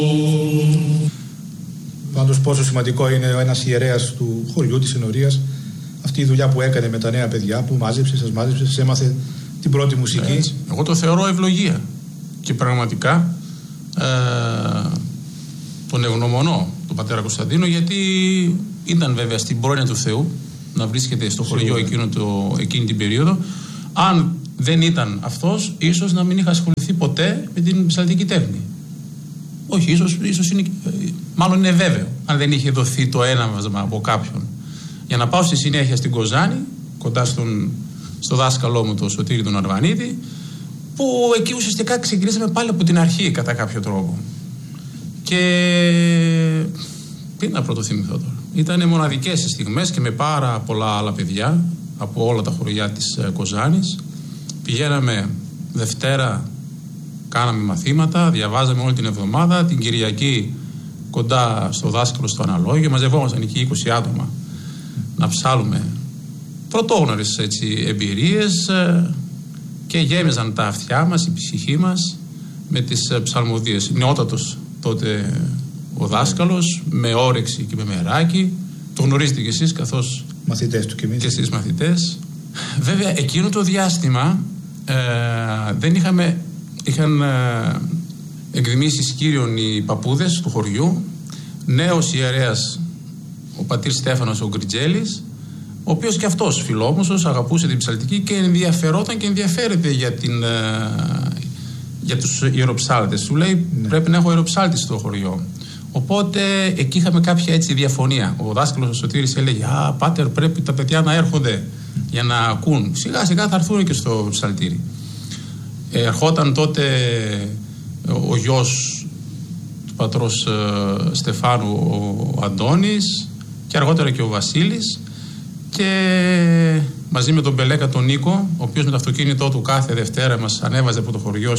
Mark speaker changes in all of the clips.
Speaker 1: Πάντως πόσο σημαντικό είναι ένας ιερέας του χωριού, της ενορίας, αυτή η δουλειά που έκανε με τα νέα παιδιά, που σας μάζεψε, σας έμαθε την πρώτη μουσική.
Speaker 2: Εγώ το θεωρώ ευλογία και πραγματικά τον ευγνωμονώ τον πατέρα Κωνσταντίνο, γιατί ήταν βέβαια στην πρόνοια του Θεού να βρίσκεται στο χωριό εκείνη την περίοδο. Αν δεν ήταν αυτός, ίσως να μην είχα ασχοληθεί ποτέ με την ψαλτική τέχνη. Όχι, ίσως είναι, μάλλον είναι βέβαιο, αν δεν είχε δοθεί το έναυσμα από κάποιον. Για να πάω στη συνέχεια στην Κοζάνη, κοντά στο δάσκαλό μου, τον Σωτήρη τον Αρβανίτη, που εκεί ουσιαστικά ξεκινήσαμε πάλι από την αρχή κατά κάποιο τρόπο. Και τι να πρωτοθυμηθώ τώρα. Ήταν μοναδικές στιγμές και με πάρα πολλά άλλα παιδιά από όλα τα χωριά της Κοζάνης. Πηγαίναμε Δευτέρα, κάναμε μαθήματα, διαβάζαμε όλη την εβδομάδα. Την Κυριακή κοντά στο δάσκαλο στο αναλόγιο, μαζευόμασταν εκεί 20 άτομα να ψάλουμε πρωτόγνωρες εμπειρίες και γέμιζαν τα αυτιά μας, η ψυχή μας με τις ψαλμοδίες. Νεότατος τότε ο δάσκαλος, με όρεξη και με μεράκι. Το γνωρίζετε κι εσείς, καθώς
Speaker 1: μαθητές του
Speaker 2: και εσείς μαθητές. Βέβαια εκείνο το διάστημα είχαν εκδημήσει σκύριον οι παππούδες του χωριού, νέος ιερέας ο πατήρ Στέφανος ο Γκριτζέλης, ο οποίος και αυτός φιλόμουσος, αγαπούσε την ψαλτική και ενδιαφερόταν και ενδιαφέρεται για τους ιεροψάλτες. Του λέει πρέπει να έχω ιεροψάλτη στο χωριό. Οπότε εκεί είχαμε κάποια διαφωνία. Ο δάσκαλος ο Σωτήρης έλεγε πάτερ, πρέπει τα παιδιά να έρχονται για να ακούν. Σιγά σιγά θα έρθουν και στο ψαλτήρι. Ερχόταν τότε ο γιος του πατρός Στεφάνου, ο Αντώνης, και αργότερα και ο Βασίλης, και μαζί με τον Μπελέκα τον Νίκο, ο οποίος με το αυτοκίνητό του κάθε Δευτέρα μας ανέβαζε από το χωριό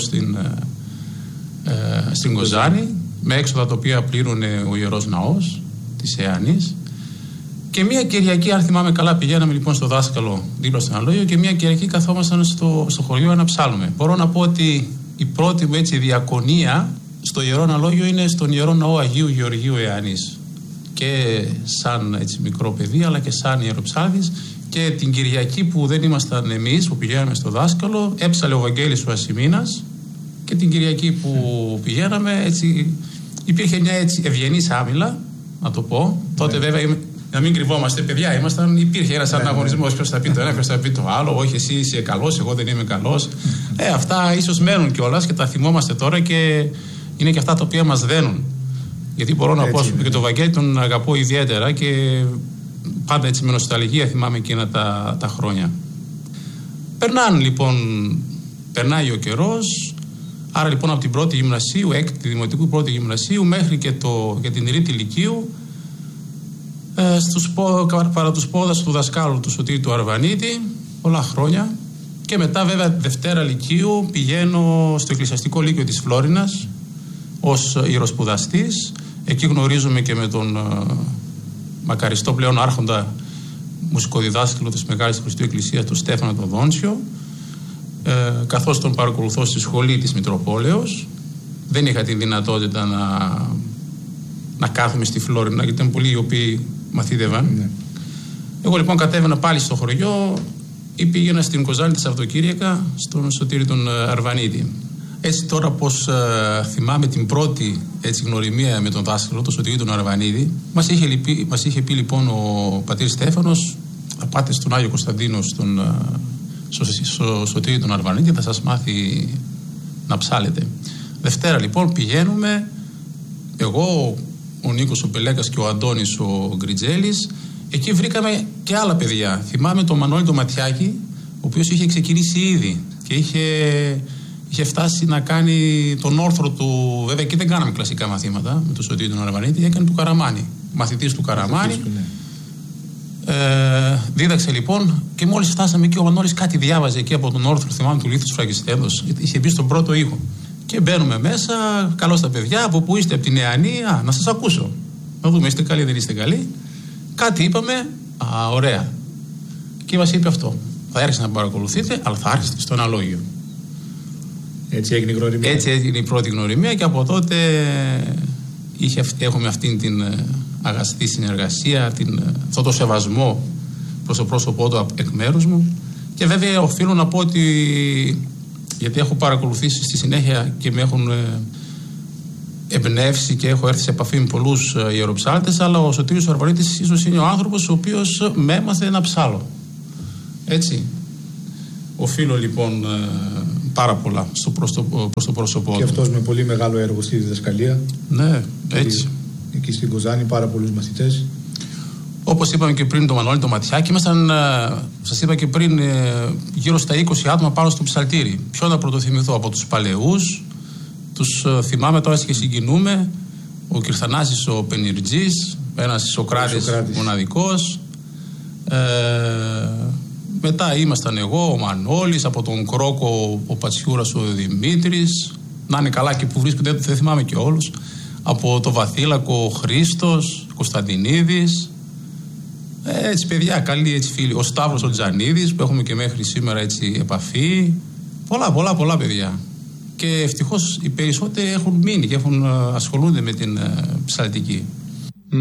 Speaker 2: στην Κοζάνη, με έξοδα τα οποία πλήρωνε ο Ιερός Ναός της Εανής. Και μια Κυριακή, αν θυμάμαι καλά, πηγαίναμε λοιπόν στο δάσκαλο δίπλα στο αναλόγιο, και μια Κυριακή καθόμασταν στο χωριό να ψάλουμε. Μπορώ να πω ότι η πρώτη μου διακονία στο Ιερό Αναλόγιο είναι στον Ιερό Ναό Αγίου Γεωργίου Εανής. Και σαν μικρό παιδί, αλλά και σαν ιεροψάλτης. Και την Κυριακή που δεν ήμασταν εμείς, που πηγαίναμε στο δάσκαλο, έψαλε ο Βαγγέλης ο Ασημίνας, και την Κυριακή που πηγαίναμε υπήρχε μια ευγενής άμυλα, να το πω. Τότε βέβαια, να μην κρυβόμαστε, παιδιά ήμασταν, υπήρχε ένας ανταγωνισμός, ποιος θα πει το ένα, ποιος θα πει το άλλο, όχι εσύ είσαι καλός, εγώ δεν είμαι καλός. Αυτά ίσως μένουν κιόλας και τα θυμόμαστε τώρα, και είναι και αυτά τα οποία μας δένουν. Γιατί μπορώ να πω και τον Βαγγέλη τον αγαπώ ιδιαίτερα, και πάντα με νοσταλγία θυμάμαι εκείνα τα χρόνια. Περνάει ο καιρός. Άρα λοιπόν από την πρώτη γυμνασίου, έκτη δημοτικού, πρώτη γυμνασίου, μέχρι και την τρίτη λυκείου, παρά τους πόδας του δασκάλου του Σωτήρη του Αρβανίτη, πολλά χρόνια. Και μετά βέβαια Δευτέρα λυκείου πηγαίνω στο Εκκλησιαστικό Λύκειο της Φλόρινας ως ιεροσπουδαστής. Εκεί γνωρίζομαι και με τον μακαριστό πλέον άρχοντα μουσικοδιδάσκαλο της Μεγάλης Χριστού Εκκλησίας, τον Στέφανο τον Δόνσιο, καθώς τον παρακολουθώ στη σχολή της Μητροπόλεως. Δεν είχα τη δυνατότητα να κάθομαι στη Φλόρινα, γιατί ήταν πολλοί οι οποίοι μαθήτευαν. Εγώ λοιπόν κατέβαινα πάλι στο χωριό ή πήγαινα στην Κοζάνη της Σαββατοκύριακα στον Σωτήρη τον Αρβανίτη. Έτσι τώρα πως θυμάμαι την πρώτη γνωριμία με τον δάσκαλο, τον Σωτήρη τον Αρβανίδη, μας είχε πει λοιπόν ο πατήρ Στέφανος, θα πάτε στον Άγιο Κωνσταντίνο, στο Σωτήρη τον Αρβανίδη, θα σας μάθει να ψάλετε. Δευτέρα λοιπόν πηγαίνουμε, εγώ, ο Νίκος ο Πελέκας και ο Αντώνης ο Γκριτζέλης. Εκεί βρήκαμε και άλλα παιδιά. Θυμάμαι τον Μανώλη τον Ματιάκη, ο οποίος είχε ξεκινήσει ήδη και είχε φτάσει να κάνει τον όρθρο του. Βέβαια εκεί δεν κάναμε κλασικά μαθήματα με τον Σωτήρη τον Αρβανίτη, έκανε του Καραμάνη. Μαθητής του Καραμάνη. Δίδαξε λοιπόν, και μόλις φτάσαμε εκεί ο Μανώλης κάτι διάβαζε εκεί από τον όρθρο, θυμάμαι, του Λίθους Φραγκιστέδος. Είχε μπει στον πρώτο ήχο. Και μπαίνουμε μέσα, καλώς τα παιδιά, από πού είστε, από την Εανή, να σας ακούσω. Να δούμε, είστε καλοί, δεν είστε καλοί. Κάτι είπαμε, ωραία. Και μας είπε αυτό. Θα έρχεστε να παρακολουθείτε, αλλά θα άρχιστε στο αναλόγιο.
Speaker 1: Έτσι έγινε η γνωριμία.
Speaker 2: Έτσι έγινε η πρώτη γνωριμία, και από τότε έχουμε αυτήν την αγαστή συνεργασία, αυτό το σεβασμό προς το πρόσωπό του εκ μέρους μου. Και βέβαια οφείλω να πω ότι, γιατί έχω παρακολουθήσει στη συνέχεια και με έχουν εμπνεύσει και έχω έρθει σε επαφή με πολλούς ιεροψάλτες, αλλά ο Σωτήρης ο Αρβανίτης ίσως είναι ο άνθρωπος ο οποίος με έμαθε να ψάλω. Έτσι. Οφείλω λοιπόν πάρα πολλά προς το πρόσωπό του.
Speaker 1: Και αυτός με πολύ μεγάλο έργο στη διδασκαλία.
Speaker 2: Ναι, έτσι.
Speaker 1: Εκεί στην Κοζάνη πάρα πολλούς μαθητές.
Speaker 2: Όπως είπαμε και πριν, το Μανώλη το Ματιάκη, ήμασταν, σας είπα και πριν, γύρω στα 20 άτομα πάνω στο ψαλτήρι. Ποιο να πρωτοθυμηθώ από τους παλαιούς, τους θυμάμαι τώρα και συγκινούμε. Ο Κυρθανάσης ο Πενιρτζής, ένας Σοκράτης μοναδικός. Μετά ήμασταν εγώ, ο Μανώλης, από τον Κρόκο ο Πατσιούρας ο Δημήτρης. Να είναι καλά και που βρίσκονται, δεν θυμάμαι και όλους. Από το Βαθύλακο ο Χρήστος, Κωνσταντινίδης. Έτσι παιδιά, καλοί έτσι φίλοι. Ο Σταύρος ο Τζανίδης που έχουμε και μέχρι σήμερα έτσι επαφή. Πολλά παιδιά. Και ευτυχώς οι περισσότεροι έχουν μείνει και ασχολούνται με την ψαλτική.